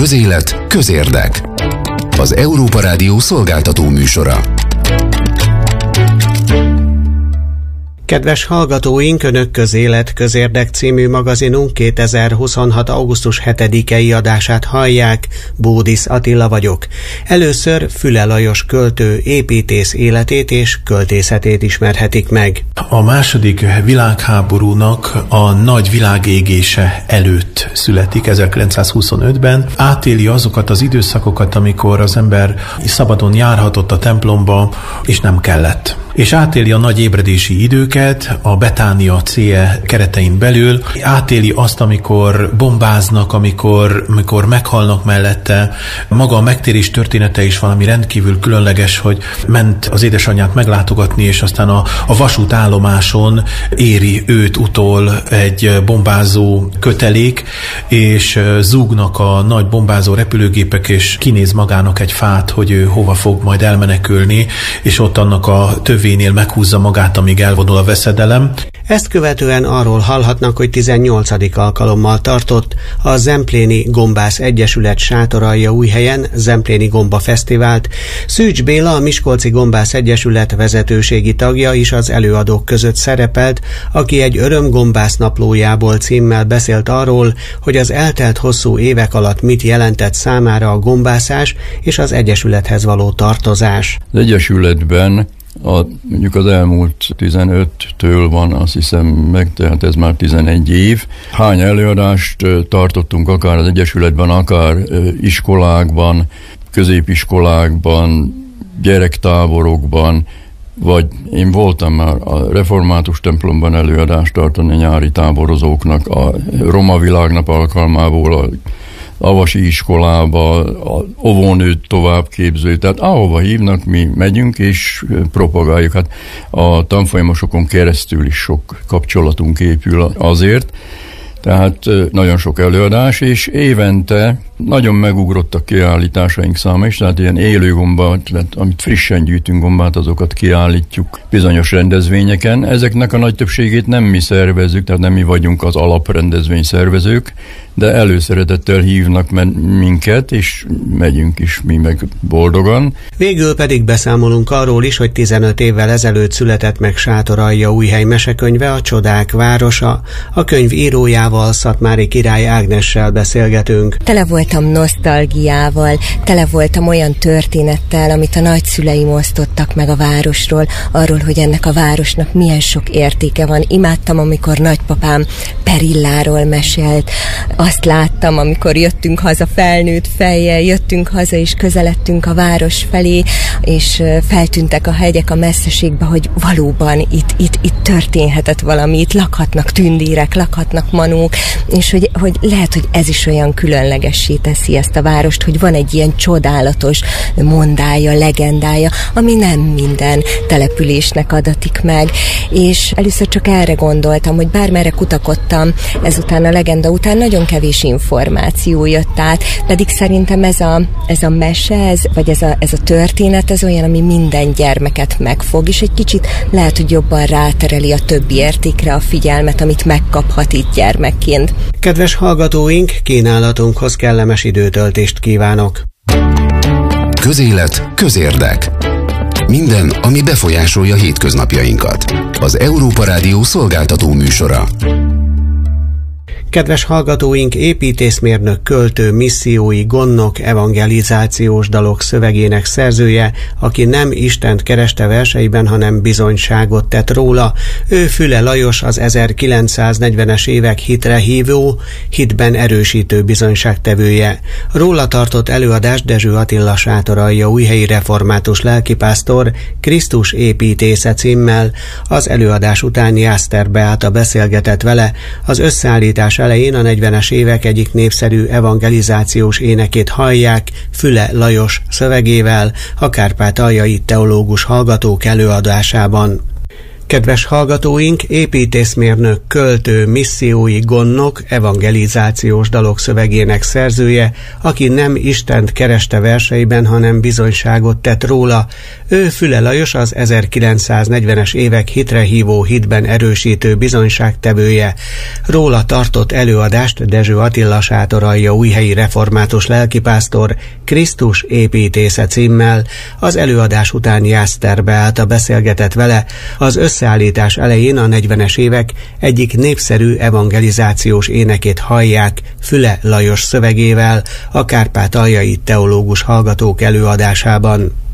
Közélet, közérdek. Az Európa Rádió szolgáltató műsora. Kedves hallgatóink, Önök Közélet, közérdek című magazinunk 2026. augusztus 7-i adását hallják. Bódisz Attila vagyok. Először Füle Lajos költő, építész életét és költészetét ismerhetik meg. A második világháborúnak a nagy világégése előtt születik, 1925-ben. Átéli azokat az időszakokat, amikor az ember szabadon járhatott a templomba, és nem kellett. És átéli a nagy ébredési időket a Betánia CE keretein belül, átéli azt, amikor bombáznak, amikor meghalnak mellette. Maga a megtérés története is valami rendkívül különleges, hogy ment az édesanyját meglátogatni, és aztán a vasútállomáson éri őt utol egy bombázó kötelék, és zúgnak a nagy bombázó repülőgépek, és kinéz magának egy fát, hogy ő hova fog majd elmenekülni, és ott annak a tövénél meghúzza magát, amíg elvonul a veszedelem. Ezt követően arról hallhatnak, hogy 18. alkalommal tartott a Zempléni Gombász Egyesület Sátoraljaújhelyen Zempléni Gomba Fesztivált. Szűcs Béla, a Miskolci Gombász Egyesület vezetőségi tagja is az előadók között szerepelt, aki egy Örömgombász naplójából címmel beszélt arról, hogy az eltelt hosszú évek alatt mit jelentett számára a gombászás és az egyesülethez való tartozás. Az egyesületben mondjuk az elmúlt 15-től van, azt hiszem meg, tehát ez már 11 év. Hány előadást tartottunk akár az egyesületben, akár iskolákban, középiskolákban, gyerektáborokban, vagy én voltam már a református templomban előadást tartani nyári táborozóknak, a Roma Világnap alkalmából, a avasi iskolába, a óvónő továbbképző, tehát ahova hívnak, mi megyünk és propagáljuk. Hát a tanfolyamosokon keresztül is sok kapcsolatunk épül azért, tehát nagyon sok előadás, és évente nagyon megugrott a kiállításaink száma is, tehát ilyen élő gombát, amit frissen gyűjtünk gombát, azokat kiállítjuk bizonyos rendezvényeken. Ezeknek a nagy többségét nem mi szervezzük, tehát nem mi vagyunk az alaprendezvény szervezők, de előszeretettel hívnak minket, és megyünk is mi meg boldogan. Végül pedig beszámolunk arról is, hogy 15 évvel ezelőtt született meg Sátoraljaújhely mesekönyve, a Csodák városa. A könyv írójával, Szatmári Király Ágnessel beszélgetünk. Tele voltam nosztalgiával, tele voltam olyan történettel, amit a nagyszüleim osztottak meg a városról, arról, hogy ennek a városnak milyen sok értéke van. Imádtam, amikor nagypapám Perilláról mesélt. Azt láttam, amikor jöttünk haza felnőtt fejjel, jöttünk haza és közeledtünk a város felé, és feltűntek a hegyek a messzeségbe, hogy valóban itt történhetett valami, itt lakhatnak tündérek, lakhatnak manók, és hogy lehet, hogy ez is olyan különlegessé teszi ezt a várost, hogy van egy ilyen csodálatos mondája, legendája, ami nem minden településnek adatik meg. És először csak erre gondoltam, hogy bármerre kutakodtam, ezután a legenda után nagyon kevés információ jött át, pedig szerintem ez a mese, vagy ez a történet, ez olyan, ami minden gyermeket megfog, és egy kicsit lehet, hogy jobban rátereli a többi értékre a figyelmet, amit megkaphat itt gyermekként. Kedves hallgatóink, kínálatunkhoz kellemes időtöltést kívánok! Közélet, közérdek. Minden, ami befolyásolja hétköznapjainkat. Az Európa Rádió szolgáltató műsora. Kedves hallgatóink, építészmérnök, költő, missziói, gondnok, evangelizációs dalok szövegének szerzője, aki nem Istent kereste verseiben, hanem bizonyságot tett róla. Ő Füle Lajos, az 1940-es évek hitre hívó, hitben erősítő bizonyságtevője. Róla tartott előadást Dezső Attila Sátoraljaújhelyi református lelkipásztor Krisztus építésze címmel. Az előadás után Jászter Beáta beszélgetett vele. Az összeállítás elején a 40-es évek egyik népszerű evangelizációs énekét hallják Füle Lajos szövegével a kárpátaljai teológus hallgatók előadásában. Kedves hallgatóink, építészmérnök, költő, missziói gondnok, evangelizációs dalok szövegének szerzője, aki nem Istent kereste verseiben, hanem bizonyságot tett róla. Ő Füle Lajos, az 1940-es évek hitrehívó, hitben erősítő bizonyságtevője. Róla tartott előadást Dezső Attila sátoralja újhelyi református lelkipásztor Krisztus építésze címmel. Az előadás után Jászter Beáta beszélgetett vele. Az összeállítás elején a 40-es évek egyik népszerű evangelizációs énekét hallják Füle Lajos szövegével a kárpátaljai teológus hallgatók előadásában.